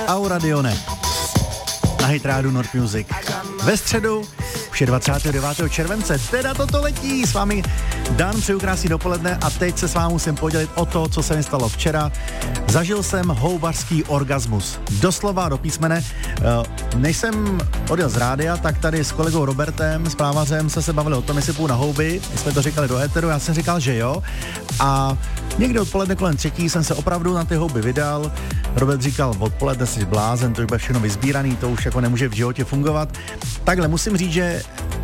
Auradione na Hit Radio North Music. Ve středu už je 29. července, teda toto letí, s vámi Dan, přeju krásný dopoledne a teď se s vámi musím podělit o to, co se mi stalo včera. Zažil jsem houbařský orgasmus, doslova do písmene. Než jsem odjel z rádia, tak tady s kolegou Robertem, s právařem, se bavili o tom, jestli půjdu na houby. My jsme to říkali do éteru, já jsem říkal, že jo. A někdy odpoledne kolem 3 jsem se opravdu na ty houby vydal. Robert říkal, odpoledne jsi blázen, to už bude všechno vyzbíraný, to už jako nemůže v životě fungovat. Takhle musím říct, že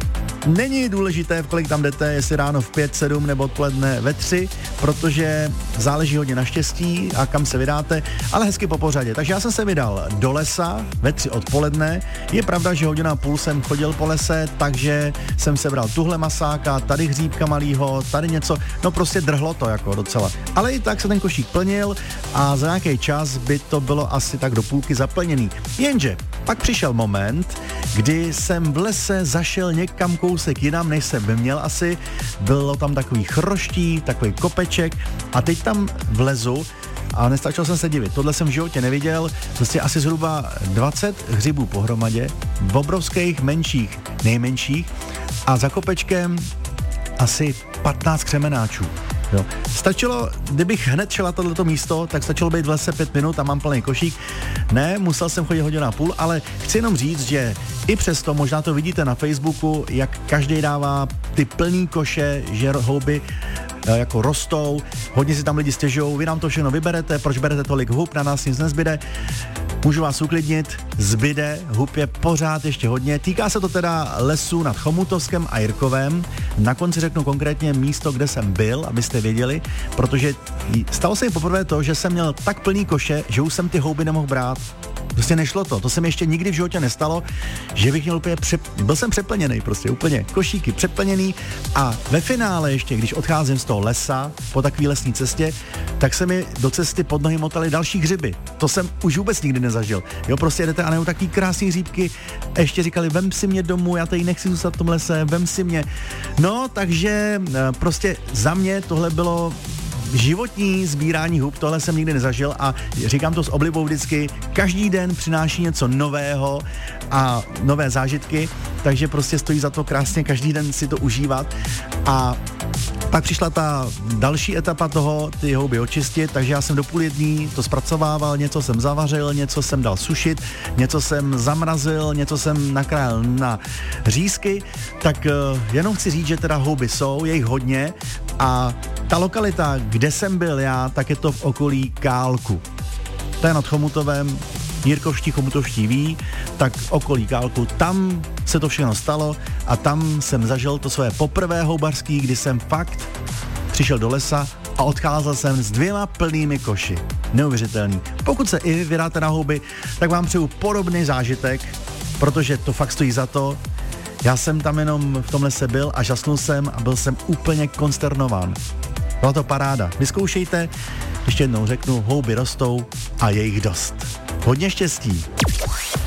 není důležité, v kolik tam jdete, jestli ráno v 5, 7 nebo odpoledne ve 3, protože záleží hodně na štěstí a kam se vydáte, ale hezky po pořadě. Takže já jsem se vydal do lesa ve 3 odpoledne. Je pravda, že hodinu a půl jsem chodil po lese, takže jsem se bral tuhle masáka, tady hříbka malýho, tady něco, no prostě drhlo to jako docela. Ale i tak se ten košík plnil a za nějaký čas by to bylo asi tak do půlky zaplněný. Jenže pak přišel moment, kdy jsem v lese zašel někam kousek jinam, než jsem měl asi. Bylo tam takový chroští, takový kopeček a teď tam vlezu a nestačil jsem se divit. Tohle jsem v životě neviděl. Prostě asi zhruba 20 hřibů pohromadě, v obrovských, menších, nejmenších a za kopečkem asi 15 křemenáčů. Jo. Stačilo, kdybych hned šel na tohleto místo, tak stačilo být v lese 5 minut a mám plný košík. Ne, musel jsem chodit hodinu a půl, ale chci jenom říct, že i přesto, možná to vidíte na Facebooku, jak každý dává ty plný koše, že houby jako rostou, hodně si tam lidi stěžují, vy nám to všechno vyberete, proč berete tolik hub, na nás nic nezbyde. Můžu vás uklidnit, zbyde, hub je pořád ještě hodně. Týká se to teda lesů nad Chomutovskem a Jirkovem. Na konci řeknu konkrétně místo, kde jsem byl, abyste věděli, protože stalo se mi poprvé to, že jsem měl tak plný koše, že už jsem ty houby nemohl brát. Prostě nešlo to. To se mi ještě nikdy v životě nestalo, že bych měl úplně byl jsem přeplněný prostě úplně. Košíky přeplněný a ve finále ještě, když odcházím z toho lesa po takové lesní cestě, tak se mi do cesty pod nohy motaly další hřiby. To jsem už vůbec nikdy nezažil. Jo, prostě jdete a nejsou takový krásný hříbky. Ještě říkali, vem si mě domů, já tady nechci zůstat v tom lese, vem si mě. No, takže prostě za mě tohle bylo životní sbírání hub, tohle jsem nikdy nezažil a říkám to s oblibou vždycky, každý den přináší něco nového a nové zážitky, takže prostě stojí za to krásně každý den si to užívat a pak přišla ta další etapa toho, ty houby očistit, takže já jsem do 12:30 to zpracovával, něco jsem zavařil, něco jsem dal sušit, něco jsem zamrazil, něco jsem nakrájel na řízky, tak jenom chci říct, že teda houby jsou, je jich hodně a ta lokalita, kde jsem byl já, tak je to v okolí Kálku. To je nad Chomutovem, Jirkovští, Chomutovští ví, tak okolí Kálku, tam se to všechno stalo a tam jsem zažil to své poprvé houbařský, kdy jsem fakt přišel do lesa a odcházel jsem s 2 plnými koši. Neuvěřitelný. Pokud se i vy vydáte na houby, tak vám přeju podobný zážitek, protože to fakt stojí za to. Já jsem tam jenom v tom lese byl a žasnul jsem a byl jsem úplně konsternován. Byla to paráda. Vyzkoušejte, ještě jednou řeknu, houby rostou a je jich dost. Hodně štěstí.